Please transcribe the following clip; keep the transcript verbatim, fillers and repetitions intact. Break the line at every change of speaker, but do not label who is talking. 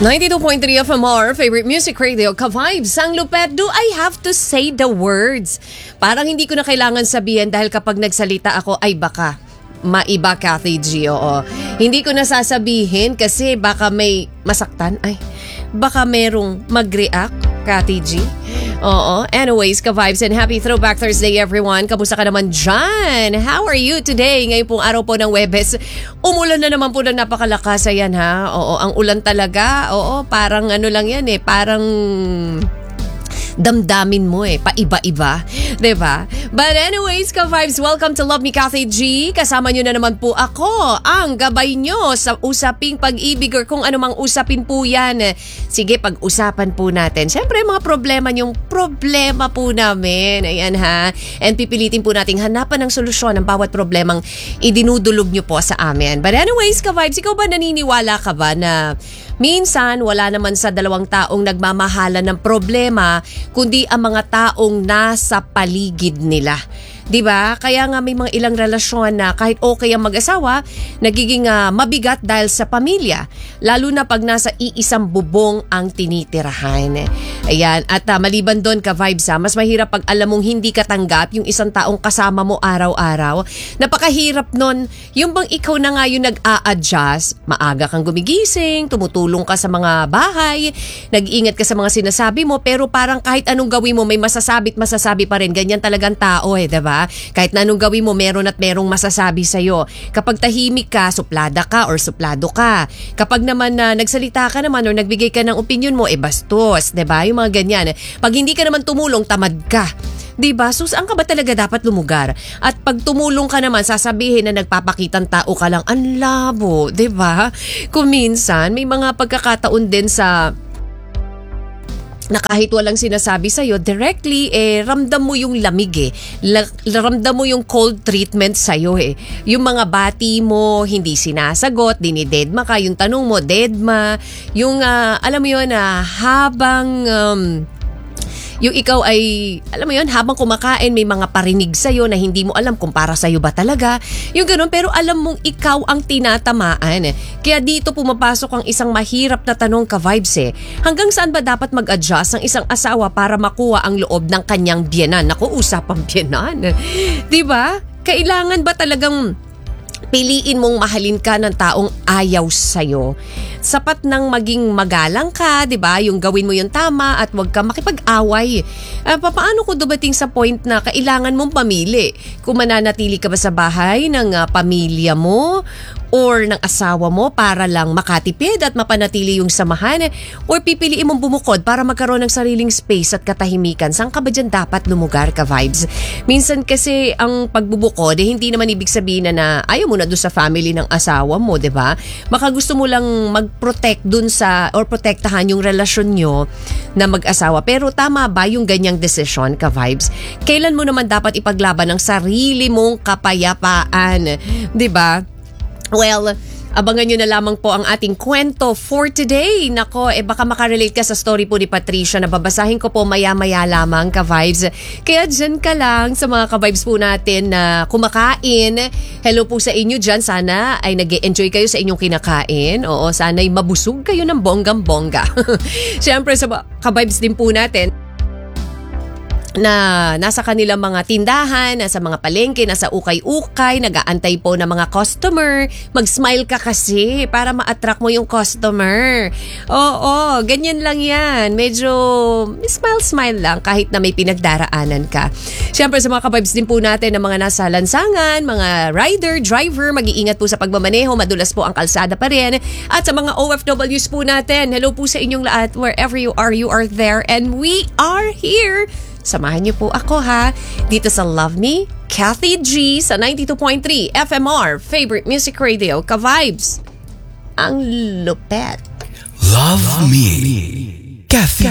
ninety-two point three F M R, favorite music radio, ka-vibes. Ang lupet, do I have to say the words? Parang hindi ko na kailangan sabihin dahil kapag nagsalita ako, ay baka maiba, Kathy G. Oo. Hindi ko na sasabihin kasi baka may masaktan. Ay, baka merong mag-react, Kathy G. Oo. Anyways, ka-vibes and happy Throwback Thursday, everyone. Kamusta ka naman dyan? How are you today? Ngayon pong araw po ng Webes. Umulan na naman po na napakalakas. Ayan ha. Oo, ang ulan talaga. Oo, parang ano lang yan eh. Parang damdamin mo eh. Paiba-iba. Diba? But anyways, ka-vibes, welcome to Love Me Kathy G. Kasama nyo na naman po ako, ang gabay nyo sa usaping pag-ibig or kung anumang usapin po yan. Sige, pag-usapan po natin. Siyempre, mga problema nyong problema po namin. Ayan ha. And pipilitin po nating hanapan ng solusyon ng bawat problemang idinudulog nyo po sa amin. But anyways, ka-vibes, ikaw ba naniniwala ka ba na minsan wala naman sa dalawang taong nagmamahalan ng problema kundi ang mga taong nasa paligid nila? 'Di ba? Kaya nga may mga ilang relasyon na kahit okay ang mag-asawa, nagiging uh, mabigat dahil sa pamilya. Lalo na pag nasa iisang bubong ang tinitirahan. Ayan. At uh, maliban doon, ka-vibes ha, mas mahirap pag alam mong hindi katanggap yung isang taong kasama mo araw-araw. Napakahirap nun. Yung bang ikaw na nga yung nag-a-adjust, maaga kang gumigising, tumutulong ka sa mga bahay, nag-iingat ka sa mga sinasabi mo, pero parang kahit anong gawin mo, may masasabi't masasabi pa rin. Ganyan talagang tao eh, diba? Kahit na anong gawin mo, meron at merong masasabi sa'yo. Kapag tahimik ka, suplada ka or suplado ka. Kapag naman na uh, nagsalita ka naman or nagbigay ka ng opinion mo, eh bastos, diba? Yung mga ganyan. Pag hindi ka naman tumulong, tamad ka. Diba? So, saan ka ba talaga dapat lumugar? At pag tumulong ka naman, sasabihin na nagpapakitang tao ka lang, ang labo, diba? Kung minsan, may mga pagkakataon din sa na kahit walang sinasabi sa'yo, directly, eh, ramdam mo yung lamig eh. La- ramdam mo yung cold treatment sa'yo eh. Yung mga bati mo, hindi sinasagot, dinidedma ka, yung tanong mo, dedma. Yung, uh, alam mo yun, uh, habang Um, yung ikaw ay, alam mo yun, habang kumakain, may mga parinig sa'yo na hindi mo alam kung para sa'yo ba talaga. Yung ganun, pero alam mong ikaw ang tinatamaan. Kaya dito pumapasok ang isang mahirap na tanong, ka-vibes eh. Hanggang saan ba dapat mag-adjust ang isang asawa para makuha ang loob ng kanyang biyenan? Naku, usapang biyenan. Diba? Kailangan ba talagang piliin mong mahalin ka ng taong ayaw sa'yo? Sapat nang maging magalang ka, di ba? Yung gawin mo yung tama at huwag ka makipag-away. Uh, paano kung dumating sa point na kailangan mong pamili? Kung mananatili ka ba sa bahay ng uh, pamilya mo or ng asawa mo para lang makatipid at mapanatili yung samahan, or pipiliin mong bumukod para magkaroon ng sariling space at katahimikan? Saan ka ba dyan dapat lumugar, ka-vibes? Minsan kasi ang pagbubukod, eh, hindi naman ibig sabihin na, na ayaw mo na doon sa family ng asawa mo, di ba? Baka gusto mo lang mag-protect doon sa, or protektahan yung relasyon nyo na mag-asawa. Pero tama ba yung ganyang desisyon, ka-vibes? Kailan mo naman dapat ipaglaban ang sarili mong kapayapaan? Di ba? Well, abangan nyo na lamang po ang ating kwento for today. Nako, eh baka makarelate ka sa story po ni Patricia na babasahin ko po maya-maya lamang, ka-vibes. Kaya dyan ka lang sa mga ka-vibes po natin na kumakain. Hello po sa inyo dyan. Sana ay nag-enjoy kayo sa inyong kinakain. Oo, sana ay mabusog kayo ng bonggang-bongga. Siyempre sa ka-vibes din po natin na nasa kanilang mga tindahan, nasa mga palengke, nasa ukay-ukay, nag-aantay po ng mga customer. Mag-smile ka kasi para ma-attract mo yung customer. Oo, ganyan lang yan. Medyo smile-smile lang kahit na may pinagdaraanan ka. Siyempre sa mga ka-vibes din po natin na mga nasa lansangan, mga rider, driver, mag-iingat po sa pagmamaneho, madulas po ang kalsada pa rin. At sa mga O F Ws po natin, hello po sa inyong lahat. Wherever you are, you are there and we are here. Samahan niyo po ako ha, dito sa Love Me, Kathy G sa ninety-two point three F M R, favorite music radio, ka-vibes. Ang lupet.
Love, Love Me, Kathy